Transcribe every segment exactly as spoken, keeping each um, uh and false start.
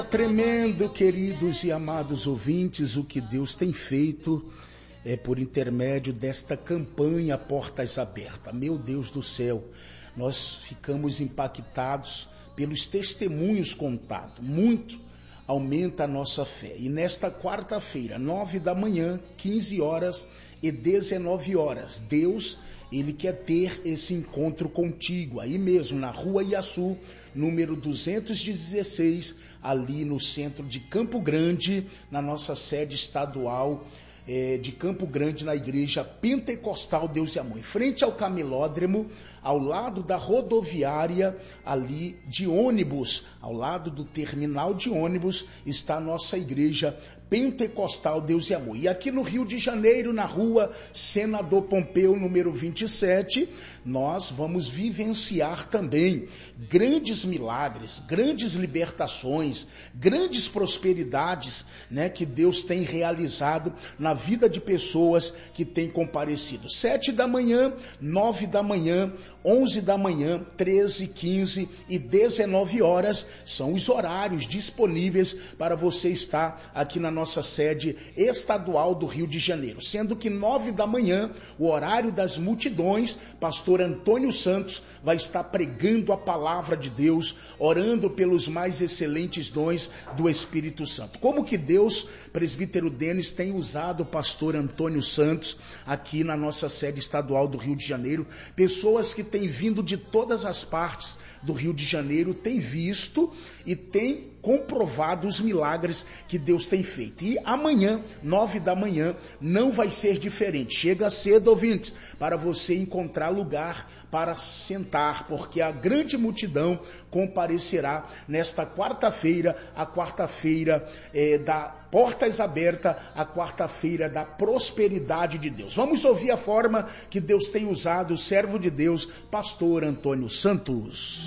Tremendo, queridos e amados ouvintes, o que Deus tem feito é por intermédio desta campanha Portas Abertas. Meu Deus do céu, nós ficamos impactados pelos testemunhos contados. Muito aumenta a nossa fé. E nesta quarta-feira, nove da manhã, quinze horas e dezenove horas, Deus, Ele quer ter esse encontro contigo, aí mesmo na Rua Iaçu, número duzentos e dezesseis, ali no centro de Campo Grande, na nossa sede estadual é, de Campo Grande, na Igreja Pentecostal Deus e Amor, em frente ao Camelódromo, ao lado da rodoviária ali de ônibus, ao lado do terminal de ônibus, está a nossa Igreja Pentecostal Deus e Amor. E aqui no Rio de Janeiro, na Rua Senador Pompeu, número vinte e sete, nós vamos vivenciar também grandes milagres, grandes libertações, grandes prosperidades, né, que Deus tem realizado na vida de pessoas que têm comparecido. Sete da manhã, nove da manhã, onze da manhã, treze, quinze e dezenove horas são os horários disponíveis para você estar aqui na nossa sede estadual do Rio de Janeiro, sendo que nove da manhã, o horário das multidões, pastor Antônio Santos vai estar pregando a palavra de Deus, orando pelos mais excelentes dons do Espírito Santo. Como que Deus, presbítero Denis, tem usado o pastor Antônio Santos aqui na nossa sede estadual do Rio de Janeiro, pessoas que têm vindo de todas as partes do Rio de Janeiro, têm visto e têm comprovado os milagres que Deus tem feito. E amanhã, nove da manhã, não vai ser diferente. Chega cedo, ouvintes, para você encontrar lugar para sentar, porque a grande multidão comparecerá nesta quarta-feira, a quarta-feira é, da Portas Abertas, a quarta-feira da prosperidade de Deus. Vamos ouvir a forma que Deus tem usado o servo de Deus, pastor Antônio Santos.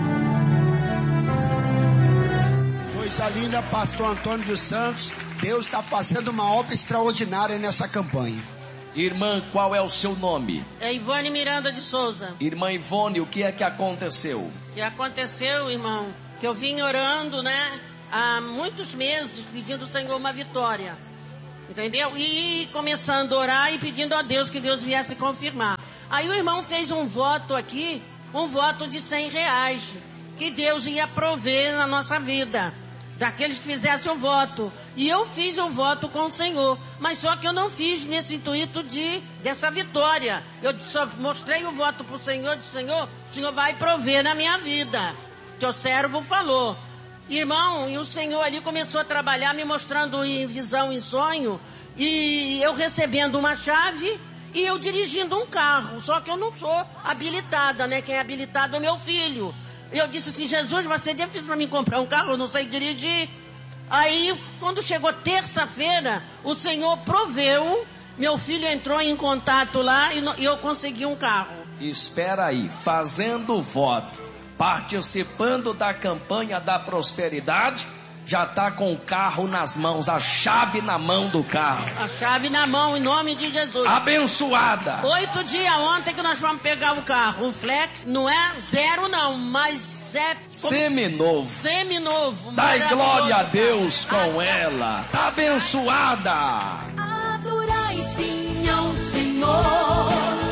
Coisa linda, pastor Antônio dos Santos. Deus está fazendo uma obra extraordinária nessa campanha. Irmã, qual é o seu nome? É Ivone Miranda de Souza. Irmã Ivone, o que é que aconteceu? O que aconteceu, irmão, que eu vim orando, né, há muitos meses, pedindo ao Senhor uma vitória, entendeu? E começando a orar e pedindo a Deus que Deus viesse confirmar. Aí o irmão fez um voto aqui, um voto de cem reais, que Deus ia prover na nossa vida, daqueles que fizessem o voto. E eu fiz o voto com o Senhor, mas só que eu não fiz nesse intuito de, dessa vitória. Eu só mostrei o voto para o Senhor, disse: Senhor, o Senhor vai prover na minha vida, que o servo falou. Irmão, e o Senhor ali começou a trabalhar, me mostrando em visão, em sonho, e eu recebendo uma chave e eu dirigindo um carro, só que eu não sou habilitada, né? Quem é habilitado é meu filho. Eu disse assim: Jesus, vai ser difícil para mim comprar um carro, eu não sei dirigir. Aí, quando chegou terça-feira, o Senhor proveu, meu filho entrou em contato lá e, no, e eu consegui um carro. Espera aí, fazendo voto, participando da campanha da prosperidade, já está com o carro nas mãos, a chave na mão do carro. A chave na mão, em nome de Jesus. Abençoada. Oito dias ontem que nós vamos pegar o carro. Um flex, não é zero não, mas é... Seminovo. Seminovo. Dai glória a Deus com ela. Tá abençoada. Adorai sim ao Senhor,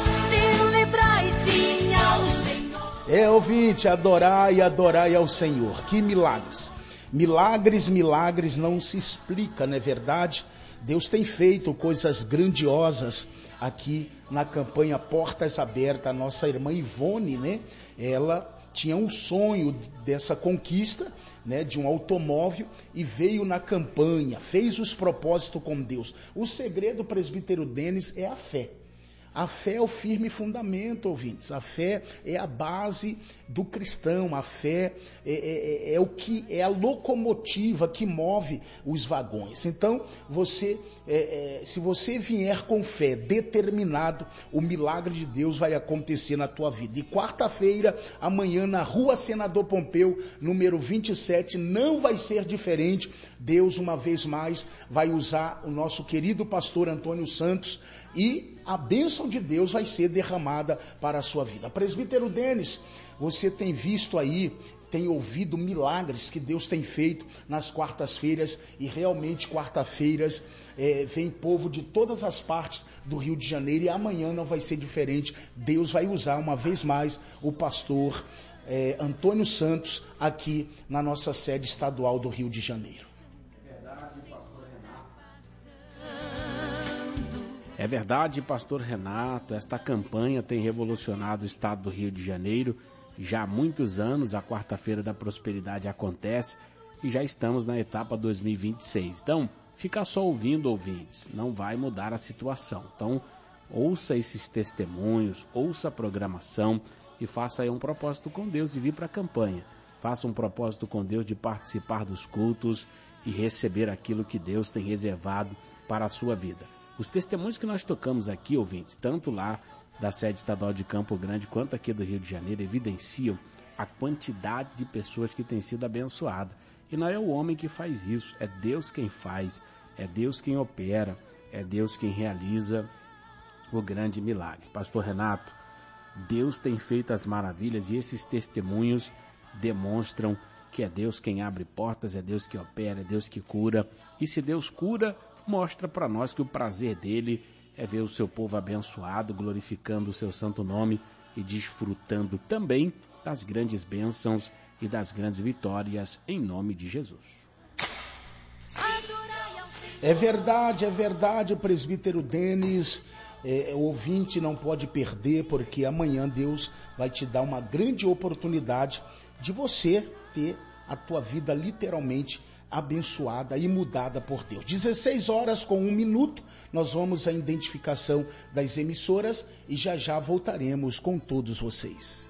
celebrai sim ao Senhor. É, ouvinte, adorai, adorai ao Senhor. Que milagres. Milagres, milagres não se explica, não é verdade? Deus tem feito coisas grandiosas aqui na campanha Portas Abertas. A nossa irmã Ivone, né? Ela tinha um sonho dessa conquista, né, de um automóvel, e veio na campanha, fez os propósitos com Deus. O segredo, presbítero Denis, é a fé. A fé é o firme fundamento, ouvintes. A fé é a base do cristão. A fé é, é, é o que é a locomotiva que move os vagões. Então, você, é, é, se você vier com fé, determinado, o milagre de Deus vai acontecer na tua vida. E quarta-feira, amanhã, na Rua Senador Pompeu, número vinte e sete, não vai ser diferente. Deus, uma vez mais, vai usar o nosso querido pastor Antônio Santos e a bênção de Deus vai ser derramada para a sua vida. Presbítero Denis, você tem visto aí, tem ouvido milagres que Deus tem feito nas quartas-feiras, e realmente quarta-feiras é, vem povo de todas as partes do Rio de Janeiro, e amanhã não vai ser diferente. Deus vai usar uma vez mais o pastor é, Antônio Santos aqui na nossa sede estadual do Rio de Janeiro. É verdade, pastor Renato, esta campanha tem revolucionado o estado do Rio de Janeiro. Já há muitos anos a quarta-feira da prosperidade acontece e já estamos na etapa dois mil e vinte e seis. Então, fica só ouvindo, ouvintes, não vai mudar a situação. Então, ouça esses testemunhos, ouça a programação e faça aí um propósito com Deus de vir para a campanha. Faça um propósito com Deus de participar dos cultos e receber aquilo que Deus tem reservado para a sua vida. Os testemunhos que nós tocamos aqui, ouvintes, tanto lá da sede estadual de Campo Grande quanto aqui do Rio de Janeiro, evidenciam a quantidade de pessoas que têm sido abençoadas. E não é o homem que faz isso, é Deus quem faz, é Deus quem opera, é Deus quem realiza o grande milagre. Pastor Renato, Deus tem feito as maravilhas e esses testemunhos demonstram que é Deus quem abre portas, é Deus que opera, é Deus que cura. E se Deus cura, mostra para nós que o prazer dele é ver o seu povo abençoado, glorificando o seu santo nome e desfrutando também das grandes bênçãos e das grandes vitórias em nome de Jesus. É verdade, é verdade, presbítero Denis. É, o ouvinte não pode perder, porque amanhã Deus vai te dar uma grande oportunidade de você ter a tua vida literalmente abençoada e mudada por Deus. dezesseis horas com um minuto, nós vamos à identificação das emissoras e já já voltaremos com todos vocês.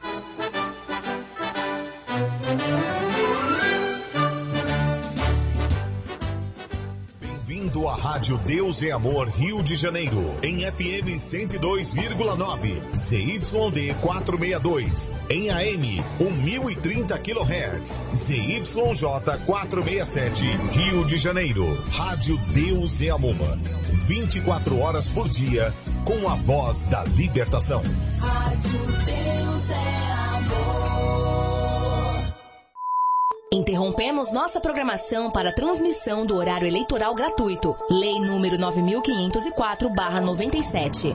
Bem-vindo à Rádio Deus é Amor Rio de Janeiro, em F M cento e dois vírgula nove, Z Y D quatrocentos e sessenta e dois, em A M mil e trinta quilohertz, Z Y J quatrocentos e sessenta e sete, Rio de Janeiro. Rádio Deus é Amor, vinte e quatro horas por dia, com a voz da libertação. Rádio Deus é Amor. Interrompemos nossa programação para a transmissão do horário eleitoral gratuito. Lei número nove mil quinhentos e quatro barra noventa e sete.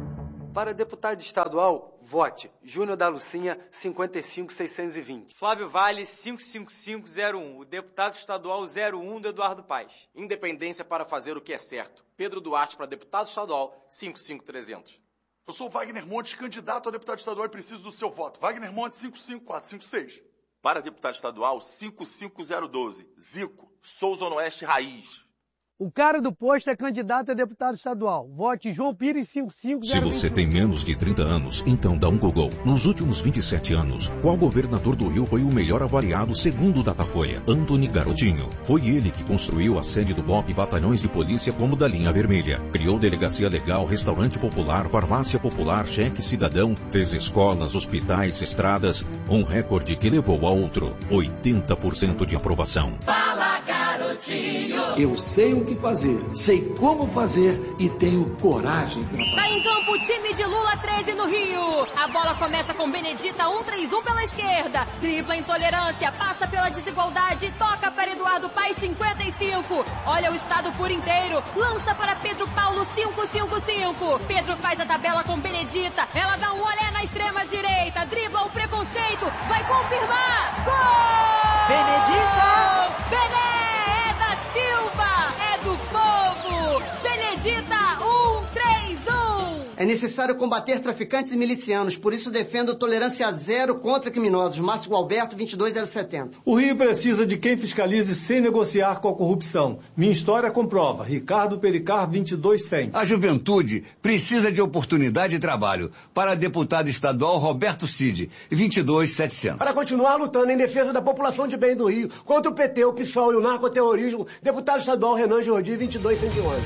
Para deputado estadual, vote Júnior da Lucinha, cinquenta e cinco mil seiscentos e vinte. Flávio Vale, cinco cinco cinco zero um. O deputado estadual zero um do Eduardo Paes. Independência para fazer o que é certo. Pedro Duarte para deputado estadual, cinco cinco mil trezentos. Eu sou Wagner Montes, candidato a deputado estadual e preciso do seu voto. Wagner Montes, cinco cinco quatro cinco seis. Para deputado estadual, cinco cinco zero doze. Zico, Souza Oeste Raiz. O cara do posto é candidato a deputado estadual. Vote João Pires cinco cinco zero um. Se você tem menos de trinta anos, então dá um Google. Nos últimos vinte e sete anos, qual governador do Rio foi o melhor avaliado segundo o Datafolha? Antony Garotinho. Foi ele que construiu a sede do B O P e batalhões de polícia como da linha vermelha. Criou delegacia legal, restaurante popular, farmácia popular, cheque cidadão, fez escolas, hospitais, estradas. Um recorde que levou a outro. oitenta por cento de aprovação. Fala, garotinho! Eu sei o que fazer, sei como fazer e tenho coragem para fazer. Tá em campo o time de Lula treze no Rio. A bola começa com Benedita um três um pela esquerda. Dribla a intolerância, passa pela desigualdade, toca para Eduardo Paes cinquenta e cinco. Olha o estado por inteiro, lança para Pedro Paulo cinco cinco cinco. Pedro faz a tabela com Benedita. Ela dá um olé na extrema direita, dribla o preconceito, vai confirmar. Gol! Benedita! Bené é da Silva, é do povo. Benedita um três um. É necessário combater traficantes e milicianos, por isso defendo tolerância zero contra criminosos. Márcio Alberto, vinte e dois zero setenta. O Rio precisa de quem fiscalize sem negociar com a corrupção. Minha história comprova. Ricardo Pericar, vinte e dois cem. A juventude precisa de oportunidade de trabalho. Para deputado estadual Roberto Cid, vinte e dois setecentos. Para continuar lutando em defesa da população de bem do Rio, contra o P T, o PSOL e o narcoterrorismo, deputado estadual Renan Jordi, vinte e dois cento e onze.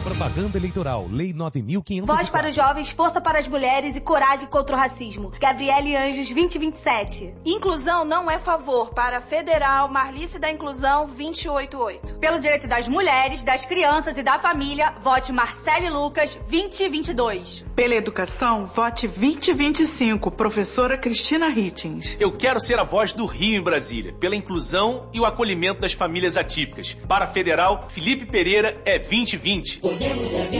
Propaganda eleitoral, Lei nove mil quinhentos e quatro. Voz para os jovens, força para as mulheres e coragem contra o racismo. Gabriele Anjos, vinte e vinte e sete. Inclusão não é favor. Para Federal, Marlice da Inclusão, vinte e oito oito. Pelo direito das mulheres, das crianças e da família, vote Marcele Lucas, vinte e vinte e dois. Pela educação, vote vinte e vinte e cinco. Professora Cristina Hitchens. Eu quero ser a voz do Rio em Brasília, pela inclusão e o acolhimento das famílias atípicas. Para Federal, Felipe Pereira é vinte e vinte. Podemos é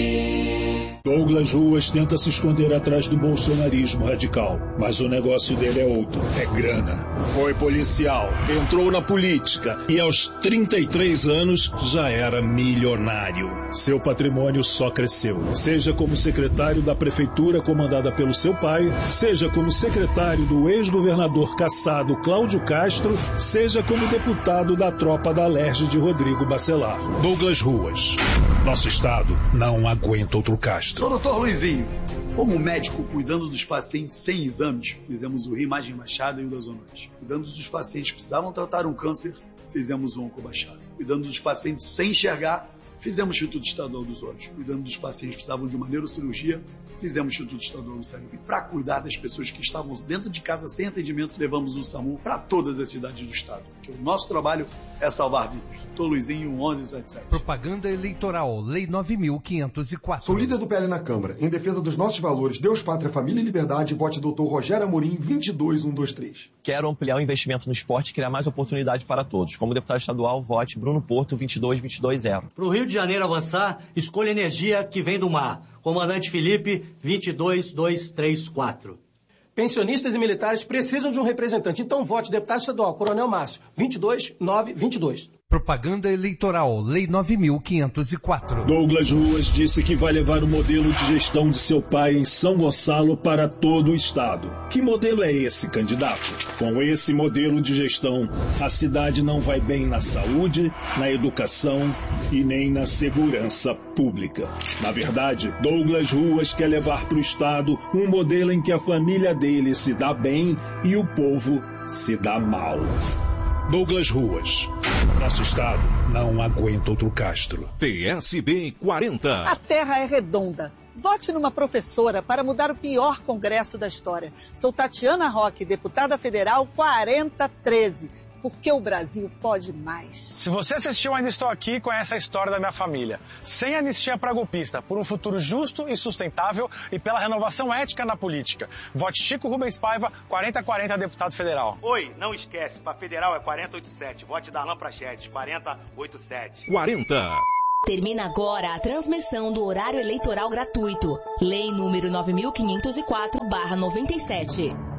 vinte. Douglas Ruas tenta se esconder atrás do bolsonarismo radical, mas o negócio dele é outro, é grana. Foi policial, entrou na política e aos trinta e três anos já era milionário. Seu patrimônio só cresceu, seja como secretário da prefeitura comandada pelo seu pai, seja como secretário do ex-governador cassado Cláudio Castro, seja como deputado da tropa da Alerj de Rodrigo Bacelar. Douglas Ruas. Nosso estado não aguenta outro Castro. Sou o doutor Luizinho. Como médico cuidando dos pacientes sem exames, fizemos o Rio Imagem Baixada e o da Zona Oeste. Cuidando dos pacientes que precisavam tratar um câncer, fizemos o Onco Baixada. Cuidando dos pacientes sem enxergar, fizemos o Instituto Estadual dos Olhos. Cuidando dos pacientes que precisavam de uma neurocirurgia, fizemos o Instituto Estadual do Cérebro. E para cuidar das pessoas que estavam dentro de casa sem atendimento, levamos o SAMU para todas as cidades do estado. Porque o nosso trabalho é salvar vidas. Doutor Luizinho, onze setenta e sete. Propaganda eleitoral, Lei nove mil quinhentos e quatro. Sou líder do P L na Câmara. Em defesa dos nossos valores, Deus, Pátria, Família e Liberdade, vote doutor Rogério Amorim, vinte e dois mil cento e vinte e três. Quero ampliar o investimento no esporte e criar mais oportunidade para todos. Como deputado estadual, vote Bruno Porto, vinte e dois mil duzentos e vinte. Para o Rio de Janeiro avançar, escolha energia que vem do mar. Comandante Felipe, vinte e dois mil duzentos e trinta e quatro. Pensionistas e militares precisam de um representante. Então vote deputado estadual, Coronel Márcio, vinte e dois mil novecentos e vinte e dois. Propaganda eleitoral, Lei nove mil quinhentos e quatro. Douglas Ruas disse que vai levar o modelo de gestão de seu pai em São Gonçalo para todo o estado. Que modelo é esse, candidato? Com esse modelo de gestão, a cidade não vai bem na saúde, na educação e nem na segurança pública. Na verdade, Douglas Ruas quer levar para o estado um modelo em que a família dele se dá bem e o povo se dá mal. Douglas Ruas. Nosso estado não aguenta outro Castro. P S B quarenta. A terra é redonda. Vote numa professora para mudar o pior congresso da história. Sou Tatiana Roque, deputada federal quarenta treze. Porque o Brasil pode mais. Se você assistiu Ainda Estou Aqui, conhece a história da minha família. Sem anistia para golpista, por um futuro justo e sustentável e pela renovação ética na política. Vote Chico Rubens Paiva, quarenta quarenta, deputado federal. Oi, não esquece, para federal é quarenta oitenta e sete. Vote Darlan Prachedes, quarenta oitenta e sete. quarenta. Termina agora a transmissão do horário eleitoral gratuito. Lei número nove mil quinhentos e quatro barra noventa e sete.